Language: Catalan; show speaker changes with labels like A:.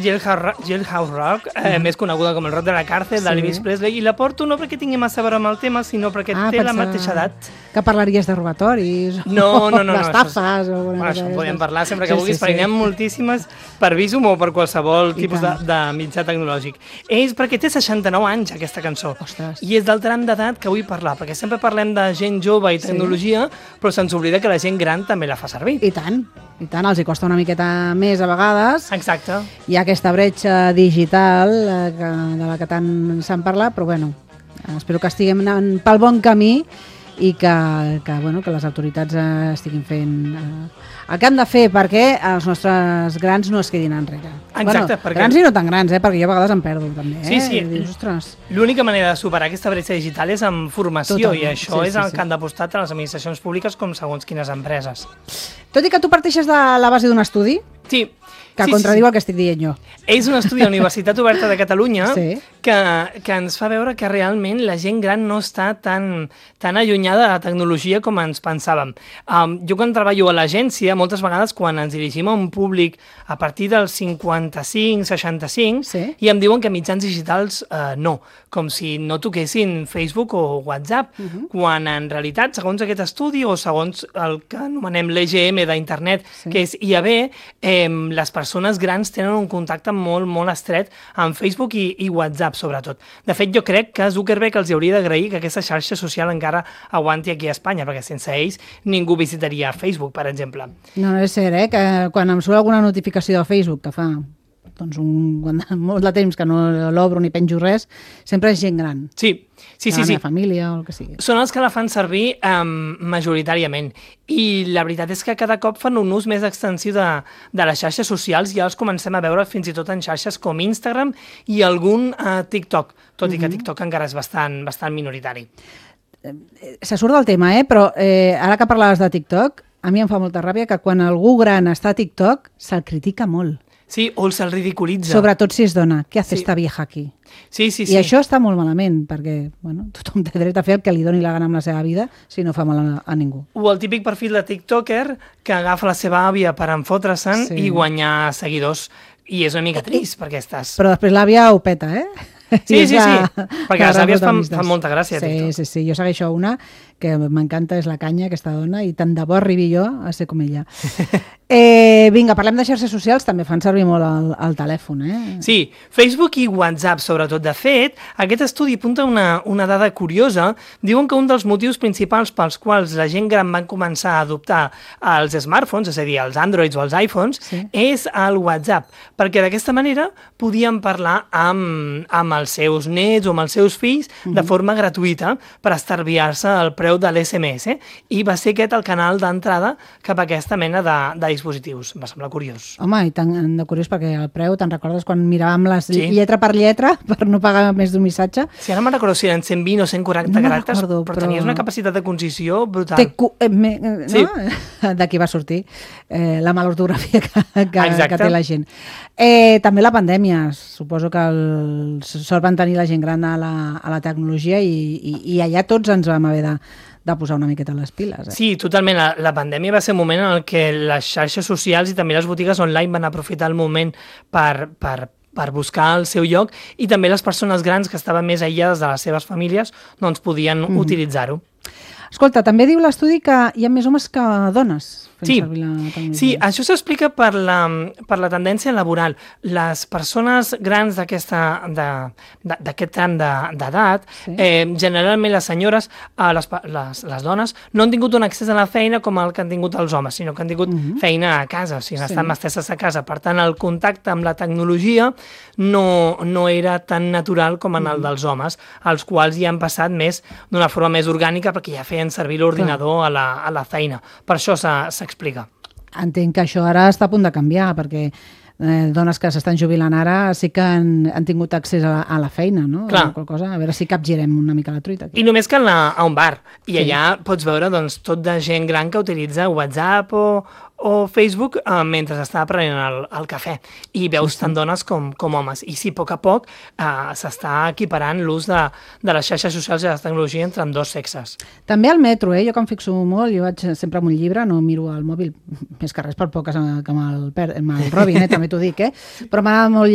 A: Jailhouse Rock, més coneguda com el rock de la càrcel, d'Elvis Presley, i la porto no perquè tingui massa a veure amb el tema, sinó perquè té la mateixa edat.
B: Que parlaries de robatoris,
A: no,
B: d'estafes...
A: Això podem parlar sempre que vulguis, perquè n'hi ha moltíssimes per Visum o per qualsevol tipus de mitjà tecnològic. És perquè té 69 anys, aquesta cançó.
B: Ostres.
A: I és del tram d'edat que vull parlar, perquè sempre parlem de gent jove i tecnologia, però se'ns oblida que la gent gran també la fa servir.
B: I tant, els hi costa una miqueta més a vegades.
A: Exacte.
B: Hi ha aquesta bretxa digital de la que tant se'n parla, però bueno, espero que estiguem anant pel bon camí i que les autoritats estiguin fent el que han de fer perquè els nostres grans no es quedin enrere.
A: Exacte. Perquè...
B: Grans i no tan grans, perquè jo a vegades em perdo també.
A: Sí.
B: Dius, ostres.
A: L'única manera de superar aquesta bretxa digital és amb formació. Totalment. I això és el que han d'apostar tant les administracions públiques com segons quines empreses.
B: Tot i que tu parteixes de la base d'un estudi,
A: sí.
B: Que contradiu el que estic dient jo.
A: És un estudi de la Universitat Oberta de Catalunya que ens fa veure que realment la gent gran no està tan allunyada de la tecnologia com ens pensàvem. Jo quan treballo a l'agència, moltes vegades quan ens dirigim a un públic a partir dels 55-65, i em diuen que mitjans digitals no, com si no toquessin Facebook o WhatsApp, quan en realitat, segons aquest estudi o segons el que anomenem l'EGM d'internet, que és IAB, les persones grans tenen un contacte molt, molt estret amb Facebook i WhatsApp, sobretot. De fet, jo crec que Zuckerberg els hauria d'agrair que aquesta xarxa social encara aguanti aquí a Espanya, perquè sense ells ningú visitaria Facebook, per exemple.
B: No, és cert, que quan em surt alguna notificació de Facebook que fa molt de temps que no l'obro ni penjo res, sempre és gent gran.
A: Sí.
B: La meva família o el que sigui.
A: Són els que la fan servir majoritàriament. I la veritat és que cada cop fan un ús més extensiu de les xarxes socials i ja els comencem a veure fins i tot en xarxes com Instagram i algun TikTok, tot i que TikTok encara és bastant minoritari.
B: Se surt del tema, però ara que parlaves de TikTok, a mi em fa molta ràbia que quan algú gran està a TikTok se'l critica molt.
A: Sí, o se'l ridiculitza.
B: Sobretot si és dona. Què hace esta vieja aquí?
A: Sí.
B: I això està molt malament, perquè tothom té dret a fer el que li doni la gana amb la seva vida si no fa mal a ningú.
A: O el típic perfil de TikToker que agafa la seva àvia per enfotre-se'n i guanyar seguidors. I és una mica trist, perquè estàs... Però
B: després l'àvia ho peta,
A: Sí, perquè les àvies fan molta gràcia a TikTok.
B: Sí, jo segueixo una que m'encanta, és la Canya, aquesta dona, i tant de bo arribi jo a ser com ella. Vinga, parlem de xarxes socials, també fan servir molt el telèfon,
A: Sí, Facebook i WhatsApp, sobretot. De fet, aquest estudi apunta una dada curiosa. Diuen que un dels motius principals pels quals la gent gran van començar a adoptar els smartphones, és a dir, els Androids o els iPhones, és el WhatsApp, perquè d'aquesta manera podien parlar amb els seus nets o amb els seus fills de forma gratuïta per estalviar-se el preu de l'SMS, i va ser aquest el canal d'entrada cap a aquesta mena de dispositius. Em va semblar curiós.
B: Home, i tant de curiós, perquè el preu, te'n recordes quan miràvem les lletra per lletra per no pagar més d'un missatge?
A: Sí, ara me'n recordo si eren 120 o 140 caràcters, però tenies una capacitat de concisió brutal.
B: D'aquí va sortir la mala ortografia que té la gent. També la pandèmia, suposo que sort van tenir la gent gran a la tecnologia i allà tots ens vam haver de posar una miqueta les piles.
A: Sí, totalment. La pandèmia va ser un moment en què les xarxes socials i també les botigues online van aprofitar el moment per buscar el seu lloc, i també les persones grans que estaven més aïllades de les seves famílies doncs podien utilitzar-ho.
B: Escolta, també diu l'estudi que hi ha més homes que dones fent servir la tecnologia.
A: Sí, això s'explica per la tendència laboral. Les persones grans d'aquest tram d'edat, generalment les senyores, les dones, no han tingut un accés a la feina com el que han tingut els homes, sinó que han tingut feina a casa, o sigui, han estat mestesses a casa. Per tant, el contacte amb la tecnologia no era tan natural com en el dels homes, als quals hi han passat més d'una forma més orgànica perquè ja feien servir l'ordinador a la feina. Per això s'explica.
B: Entenc que això ara està a punt de canviar, perquè dones que s'estan jubilant ara sí que han tingut accés a la feina, no?
A: Clar.
B: A veure si capgirem una mica la truita.
A: I només que anar a un bar. I allà pots veure tot de gent gran que utilitza WhatsApp o Facebook mentre està prenent el cafè. I veus tant dones com homes. I sí, a poc s'està equiparant l'ús de les xarxes socials i de la tecnologia entre ambdós sexes.
B: També al metro, jo que em fixo molt, jo vaig sempre amb un llibre, no miro el mòbil, més que res per poc que amb el Robin, també t'ho dic, però m'agrada molt